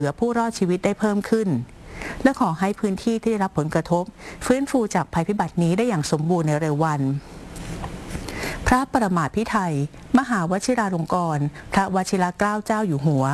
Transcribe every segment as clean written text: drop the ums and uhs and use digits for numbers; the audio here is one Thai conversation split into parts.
เหลือผู้รอดชีวิตได้เพิ่มขึ้นและขอให้พื้นที่ที่ได้รับผลกระทบฟื้นฟูจากภัยพิบัตินี้ได้อย่างสมบูรณ์ในเร็ววันพระปรมาภิไธยมหาวชิราลงกรณ์พระวชิรเกล้าเจ้าอยู่หัว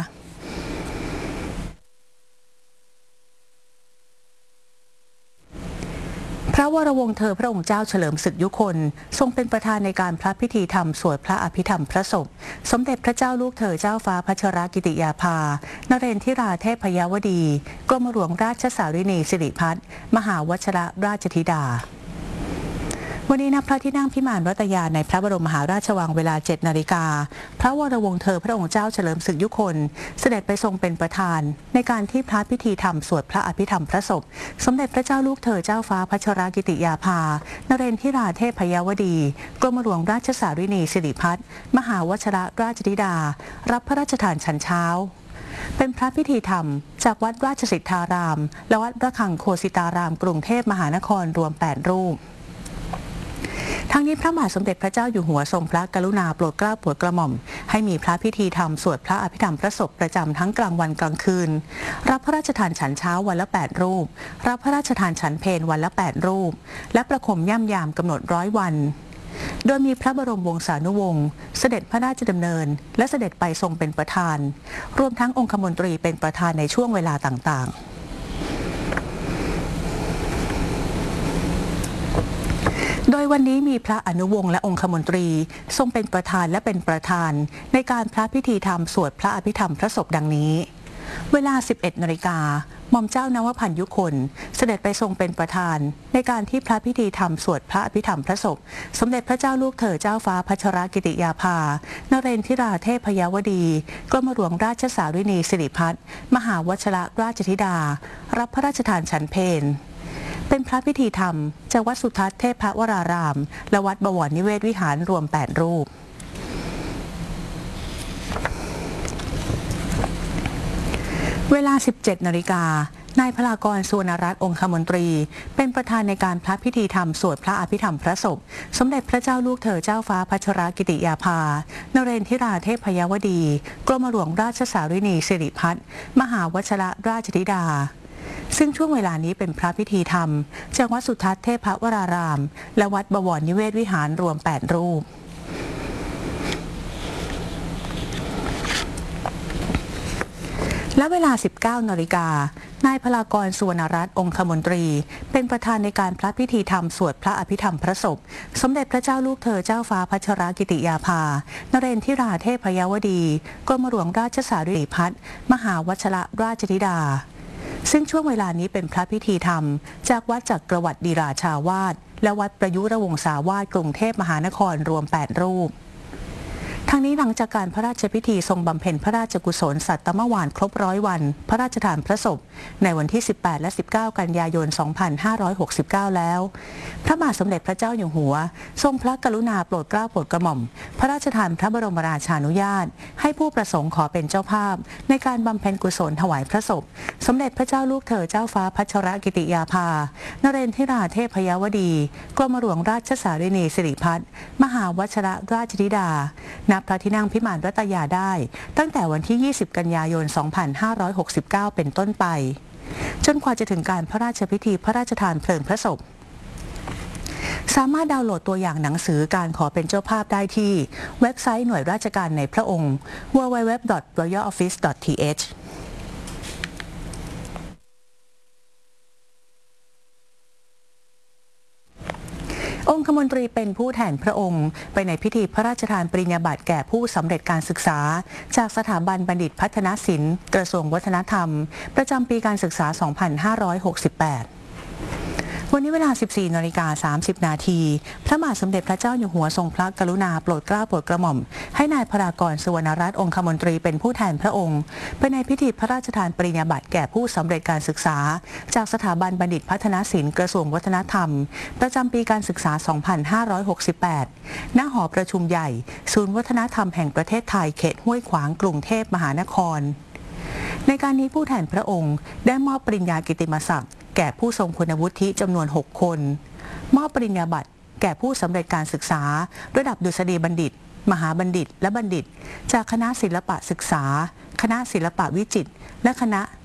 พระวรวงศ์เธอพระองค์เจ้าเฉลิมศึกยุคนทรงเป็นประธานในการพระพิธีธรรมสวดพระอภิธรรมพระศพสมเด็จพระเจ้าลูกเธอเจ้าฟ้าพัชรกิติยาภานเรนทิราเทพยวดีกรมหลวงราชสารินีสิริพัฒน์มหาวชิรราชธิดาวันนี้ณพระที่นั่งพิมานรัตยาในพระบรมมหาราชวังเวลา 7 นาฬิกาพระวรวงศ์เธอพระองค์เจ้าเฉลิมศึกยุคนเสด็จไปทรงเป็นประธานในการที่พระพิธีธรรมสวดพระอภิธรรมพระศพสมเด็จพระเจ้าลูกเธอเจ้าฟ้าพัชรกิติยาภานเรนทิราเทพยวดีกรมหลวงราชสารินีสิริพัฒน์มหาวชิรราชธิดารับพระราชทานฉันเช้าเป็นพระพิธีธรรมจากวัดราชสิทธารามและวัดระฆังโคสิตารามกรุงเทพมหานครรวม 8 รูปทั้งนี้พระบาทสมเด็จพระเจ้าอยู่หัวทรงพระกรุณาโปรดเกล้าโปรดกระหม่อมให้มีพระพิธีธรรมสวดพระอภิธรรมพระศพประจำทั้งกลางวันกลางคืนรับพระราชทานฉันเช้าวันละ 8 รูปรับพระราชทานฉันเพลวันละ 8 รูปและประคมย่ำยามกำหนด100 วันโดยมีพระบรมวงศานุวงศ์เสด็จพระราชดำเนินและเสด็จไปทรงเป็นประธานรวมทั้งองคมนตรีเป็นประธานในช่วงเวลาต่างๆโดยวันนี้มีพระอนุวงศ์และองคมนตรีทรงเป็นประธานและเป็นประธานในการพระพิธีธรรมสวดพระอภิธรรมพระศพดังนี้เวลา 11 นาฬิกาหม่อมเจ้านวพันธ์ยุคนเสด็จไปทรงเป็นประธานในการที่พระพิธีธรรมสวดพระอภิธรรมพระศพสมเด็จพระเจ้าลูกเธอเจ้าฟ้าพัชรกิติยาภานเรนทิราเทพยวดีกรมหลวงราชสารินีสิริพัฒน์มหาวชิรราชธิดารับพระราชทานฉันเพลเป็นพระพิธีธรรมจากวัดสุทัศน์เทพวรารามและวัดบวรนิเวศวิหารรวม 8 รูปเวลา 17 นาฬิกานายพลากร สุวรรณรัตน์องคมนตรีเป็นประธานในการพระพิธีธรรมสวดพระอภิธรรมพระศพสมเด็จพระเจ้าลูกเธอเจ้าฟ้าพัชรกิติยาภานเรนทิราเทพยวดีกรมหลวงราชสารินีสิริพัฒน์มหาวชิรราชธิดาซึ่งช่วงเวลานี้เป็นพระพิธีธรรมจากวัดสุทัศน์เทพวรารามและวัดบวรนิเวศวิหารรวม 8 รูปและเวลา 19 นาฬิกานายพลากร สุวรรณรัตน์องคมนตรีเป็นประธานในการพระพิธีธรรมสวดพระอภิธรรมพระศพสมเด็จพระเจ้าลูกเธอเจ้าฟ้าพัชรกิติยาภานเรนทิราเทพยวดีกรมหลวงราชสารินีพัฒน์มหาวชิรราชธิดาซึ่งช่วงเวลานี้เป็นพระพิธีธรรมจากวัดจักรวรรดิราชาวาสและวัดประยุรวงศาวาสกรุงเทพมหานครรวม 8 รูปทั้งนี้หลังจากการพระราชพิธีทรงบำเพ็ญพระราชกุศลสัตตมวานครบ100 วันพระราชทานพระศพในวันที่ 18 และ 19 กันยายน 2569 แล้วพระบาทสมเด็จพระเจ้าอยู่หัวทรงพระกรุณาโปรดเกล้าโปรดกระหม่อมพระราชทานพระบรมราชานุญาตให้ผู้ประสงค์ขอเป็นเจ้าภาพในการบำเพ็ญกุศลถวายพระศพสมเด็จพระเจ้าลูกเธอเจ้าฟ้าพัชรกิติยาภานเรนทิราเทพยวดีกรมหลวงราชสารินีสิริพัฒน์มหาวชิรราชธิดาณพระที่นั่งพิมานรัตยาได้ตั้งแต่วันที่ 20 กันยายน 2569 เป็นต้นไปจนกว่าจะถึงการพระราชพิธีพระราชทานเพลิงพระศพสามารถดาวน์โหลดตัวอย่างหนังสือการขอเป็นเจ้าภาพได้ที่เว็บไซต์หน่วยราชการในพระองค์ www.royaloffice.thองคมนตรีเป็นผู้แทนพระองค์ไปในพิธีพระราชทานปริญญาบัตรแก่ผู้สำเร็จการศึกษาจากสถาบันบัณฑิตพัฒนศิลป์กระทรวงวัฒนธรรมประจำปีการศึกษา 2568 วันนี้เวลา 14 นาฬิกา 30 นาทีพระบาทสมเด็จพระเจ้าอยู่หัวทรงพระกรุณาโปรดเกล้าโปรดกระหม่อมให้นายพลากร สุวรรณรัตน์องคมนตรีเป็นผู้แทนพระองค์ไปในพิธีพระราชทานปริญญาบัตรแก่ผู้สำเร็จการศึกษาจากสถาบันบัณฑิตพัฒนศิลป์กระทรวงวัฒนธรรมประจำปีการศึกษา 2568 ณ หอประชุมใหญ่ศูนย์วัฒนธรรมแห่งประเทศไทยเขตห้วยขวางกรุงเทพมหานครในการนี้ผู้แทนพระองค์ได้มอบปริญญากิตติมศักดิ์แก่ผู้ทรงคุณวุฒิจำนวน 6 คนมอบปริญญาบัตรแก่ผู้สำเร็จการศึกษาระดับดุษฎีบัณฑิตมหาบัณฑิตและบัณฑิตจากคณะศิลปะศึกษาคณะศิลปะวิจิตรและคณะ